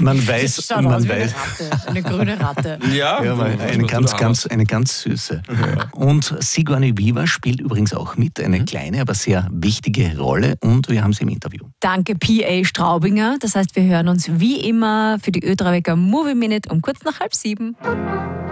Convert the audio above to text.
Man weiß, Schaut aus wie eine Ratte, eine grüne Ratte. Ja, eine ganz süße. Ja. Und Sigourney Weaver spielt übrigens auch mit, eine kleine, aber sehr wichtige Rolle, und wir haben sie im Interview. Danke P.A. Straubinger. Das heißt, wir hören uns wie immer für die Ö3 Wecker Movie Minute um kurz nach 6:30.